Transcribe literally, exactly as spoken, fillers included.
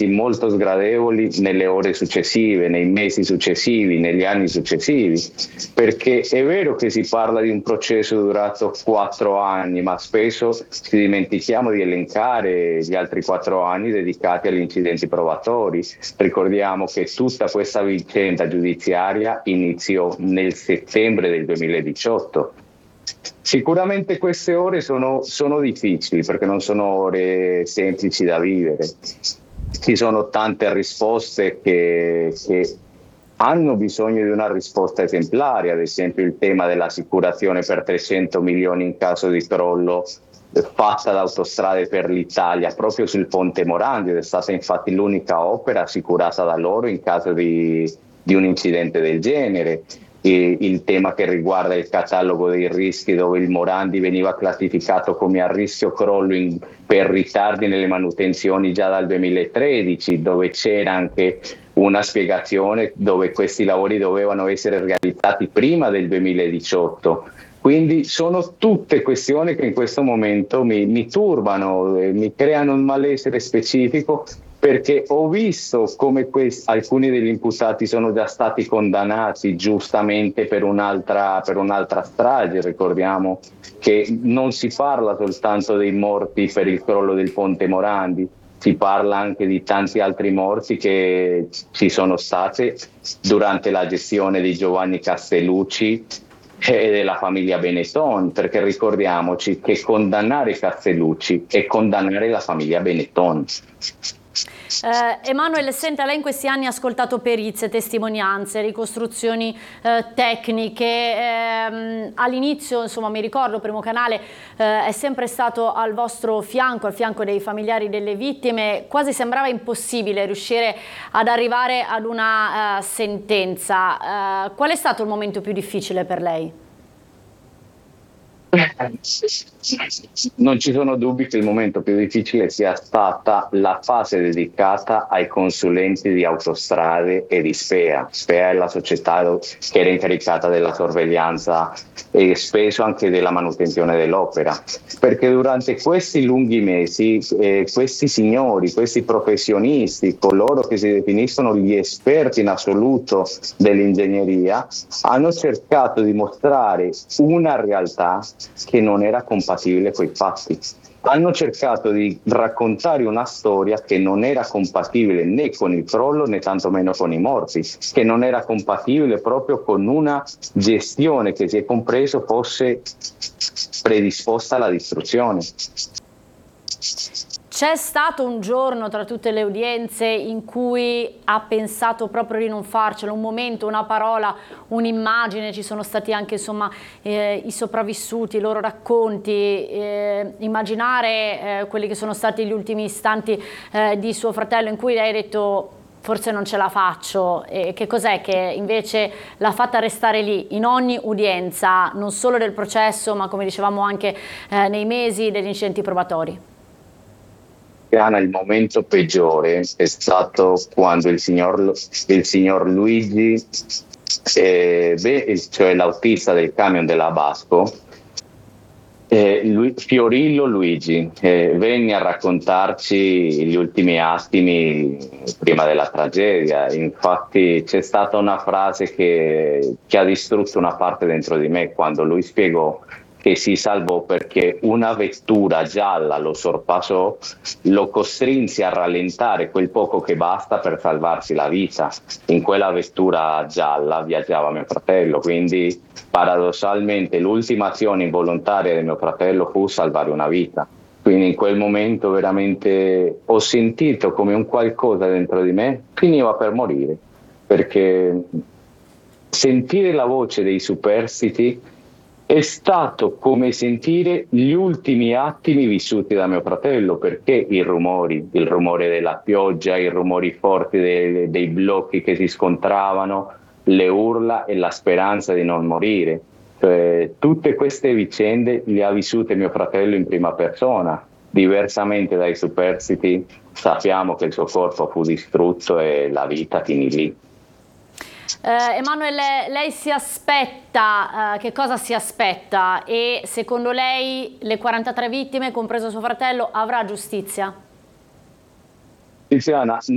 molto sgradevoli nelle ore successive, nei mesi successivi, negli anni successivi, perché è vero che si parla di un processo durato quattro anni, ma spesso ci dimentichiamo di elencare gli altri quattro anni dedicati agli incidenti probatori. Ricordiamo che tutta questa vicenda giudiziaria iniziò nel settembre del duemiladiciotto. Sicuramente queste ore sono, sono difficili, perché non sono ore semplici da vivere. Ci sono tante risposte che, che hanno bisogno di una risposta esemplare, ad esempio il tema dell'assicurazione per trecento milioni in caso di crollo fatta da Autostrade per l'Italia proprio sul Ponte Morandi, ed è stata infatti l'unica opera assicurata da loro in caso di, di un incidente del genere. E il tema che riguarda il catalogo dei rischi, dove il Morandi veniva classificato come a rischio crollo in, per ritardi nelle manutenzioni già dal duemilatredici, dove c'era anche una spiegazione dove questi lavori dovevano essere realizzati prima del duemiladiciotto. Quindi sono tutte questioni che in questo momento mi, mi turbano, eh, mi creano un malessere specifico, perché ho visto come questi, alcuni degli imputati sono già stati condannati giustamente per un'altra, per un'altra strage. Ricordiamo che non si parla soltanto dei morti per il crollo del Ponte Morandi, si parla anche di tanti altri morti che ci sono state durante la gestione di Giovanni Castellucci e della famiglia Benetton, perché ricordiamoci che condannare Castellucci è condannare la famiglia Benetton. Eh, Emanuele, senta, lei in questi anni ha ascoltato perizie, testimonianze, ricostruzioni eh, tecniche. Eh, all'inizio, insomma, mi ricordo, Primo Canale eh, è sempre stato al vostro fianco, al fianco dei familiari delle vittime. Quasi sembrava impossibile riuscire ad arrivare ad una uh, sentenza. Uh, qual è stato il momento più difficile per lei? Non ci sono dubbi che il momento più difficile sia stata la fase dedicata ai consulenti di Autostrade e di SPEA. SPEA è la società che era incaricata della sorveglianza e spesso anche della manutenzione dell'opera, perché durante questi lunghi mesi eh, questi signori, questi professionisti, coloro che si definiscono gli esperti in assoluto dell'ingegneria, hanno cercato di mostrare una realtà che non era compatibile con i fatti. Hanno cercato di raccontare una storia che non era compatibile né con il crollo né tantomeno con i morti, che non era compatibile proprio con una gestione che si è compreso fosse predisposta alla distruzione. C'è stato un giorno tra tutte le udienze in cui ha pensato proprio di non farcelo, un momento, una parola, un'immagine? Ci sono stati anche, insomma, eh, i sopravvissuti, i loro racconti, eh, immaginare eh, quelli che sono stati gli ultimi istanti eh, di suo fratello, in cui lei ha detto forse non ce la faccio, e che cos'è che invece l'ha fatta restare lì in ogni udienza, non solo del processo ma, come dicevamo, anche eh, nei mesi degli incidenti probatori? Il momento peggiore è stato quando il signor, il signor Luigi, eh, beh, cioè l'autista del camion della Basco, eh, lui, Fiorillo Luigi, eh, venne a raccontarci gli ultimi attimi prima della tragedia. Infatti c'è stata una frase che, che ha distrutto una parte dentro di me, quando lui spiegò che si salvò perché una vettura gialla lo sorpassò, lo costrinse a rallentare quel poco che basta per salvarsi la vita. In quella vettura gialla viaggiava mio fratello, quindi paradossalmente l'ultima azione involontaria di mio fratello fu salvare una vita. Quindi in quel momento veramente ho sentito come un qualcosa dentro di me finiva per morire, perché sentire la voce dei superstiti è stato come sentire gli ultimi attimi vissuti da mio fratello, perché i rumori, il rumore della pioggia, i rumori forti dei, dei blocchi che si scontravano, le urla e la speranza di non morire, cioè, tutte queste vicende le ha vissute mio fratello in prima persona. Diversamente dai superstiti, sappiamo che il suo corpo fu distrutto e la vita finì lì. Eh, Emanuele, lei si aspetta, eh, che cosa si aspetta, e secondo lei le quarantatré vittime, compreso suo fratello, avrà giustizia? Tiziana,